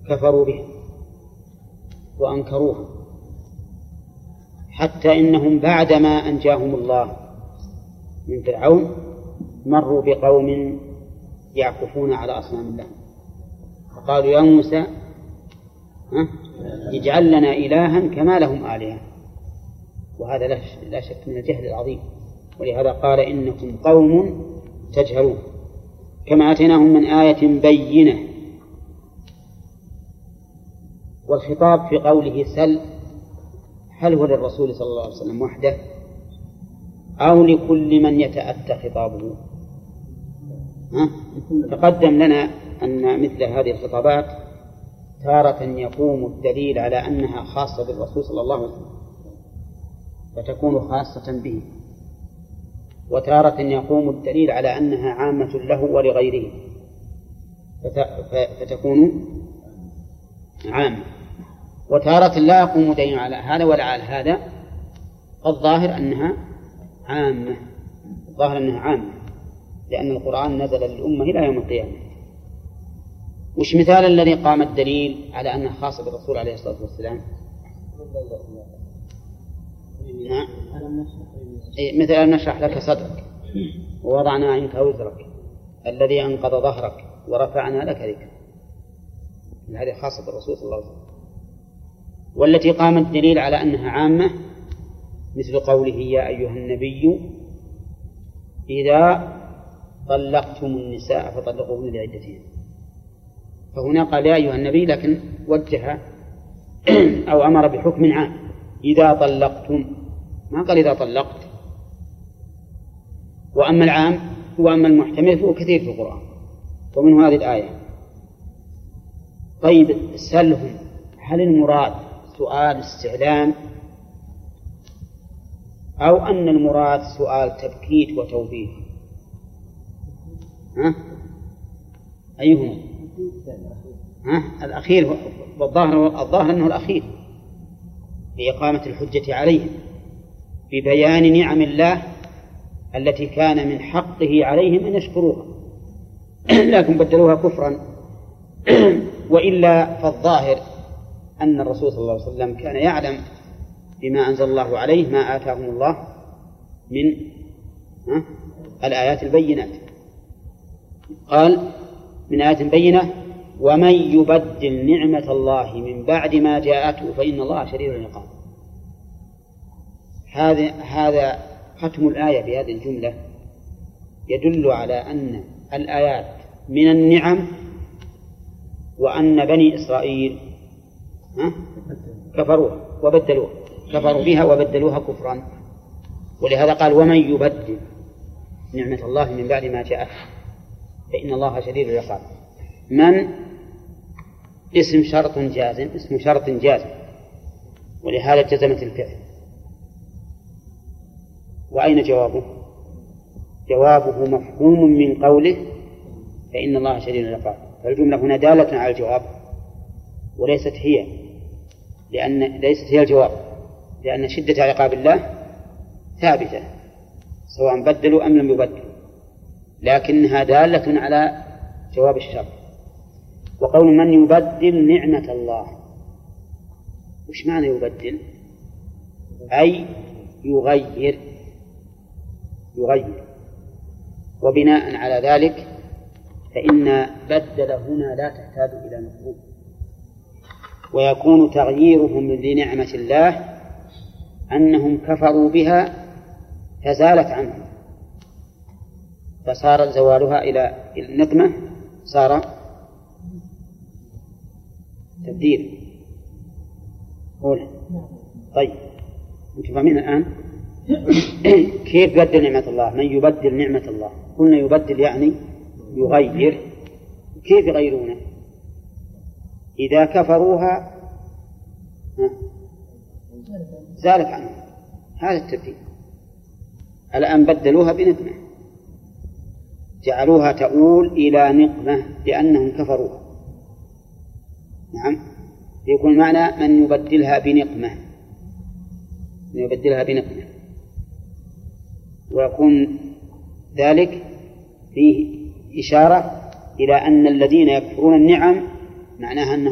كفروا بها وأنكروها، حتى إنهم بعدما أنجاهم الله من فرعون مروا بقوم يعكفون على أصنام الله، فقالوا يا موسى اجعل لنا إلها كما لهم آلهة، وهذا لا شك من الجهل العظيم. ولهذا قال إنكم قوم تجهلون، كما آتيناهم من آية بينة. والخطاب في قوله سل هل هو للرسول صلى الله عليه وسلم وحده أو لكل من يتأتى خطابه؟ تقدم لنا أن مثل هذه الخطابات تارة يقوم الدليل على أنها خاصة بالرسول صلى الله عليه وسلم فتكون خاصة به، وتارة يقوم الدليل على أنها عامة له ولغيره فتكون عامة، وتارة لا يقوم دليل على هذا ولا على هذا. الظاهر أنها عامة، الظاهر أنها عامة، لأن القرآن نزل للأمة إلى يوم القيامة. وش مثال الذي قام الدليل على أنها خاصة بالرسول عليه الصلاة والسلام؟ مثل أن نشرح لك صدرك ووضعنا عنك وزرك الذي أنقض ظهرك ورفعنا لك ذكرك، هذه خاصة بالرسول صلى الله عليه وسلم. والتي قام الدليل على أنها عامة مثل قوله يا أيها النبي إذا طلقتم النساء فطلقوهن لعدتهن، فهنا قال يا أيها النبي لكن وجه أو أمر بحكم عام إذا طلقتم، ما قال إذا طلقت. وأما العام وأما المحتمل فهو كثير في القرآن، ومنه هذه الآية. طيب سلهم، هل المراد سؤال استعلام أو أن المراد سؤال تبكيت وتوبيخ؟ أيهما؟ الأخير، والظاهر أنه الأخير بإقامة الحجة عليهم ببيان نعم الله التي كان من حقه عليهم أن يشكروها لكن بدلوها كفرا. وإلا فالظاهر أن الرسول صلى الله عليه وسلم كان يعلم بما أنزل الله عليه ما آتاهم الله من الآيات البينات. قال من آيات بينة ومن يبدل نعمة الله من بعد ما جاءته فإن الله شديد العقاب. هذا ختم الآية بهذه الجملة يدل على أن الآيات من النعم، وأن بني إسرائيل كفروا بها وبدلوها كفرا. ولهذا قال ومن يبدل نعمة الله من بعد ما جاءته فإن الله شديد العقاب. من اسم شرط جازم، اسم شرط جازم، ولهذا جزمت الفعل. وأين جوابه؟ جوابه مفهوم من قوله فإن الله شديد العقاب، فالجملة هنا دالة على الجواب وليست ليست هي الجواب، لأن شدة عقاب الله ثابتة سواء بدلوا أم لم يبدلوا، لكنها دالة على جواب الشرط. وقول من يبدل نعمة الله، وش معنى يبدل؟ أي يغير. وبناء على ذلك فإن بدل هنا لا تحتاج إلى مفهوم، ويكون تغييرهم لنعمة الله أنهم كفروا بها فزالت عنهم، فصار زوالها إلى النقمة صار تبديل. طيب أنتم فاهمين الآن كيف بدل نعمة الله؟ من يبدل نعمة الله، قلنا يبدل يعني يغير. كيف يغيرونه؟ إذا كفروها زالت عنهم، هذا التبديل. الآن بدلوها بنقمة، جعلوها تؤول إلى نقمة لأنهم كفروها. نعم، يكون معنى من يبدلها بنقمة، ويكون ذلك فيه إشارة إلى أن الذين يكفرون النعم معناها أنهم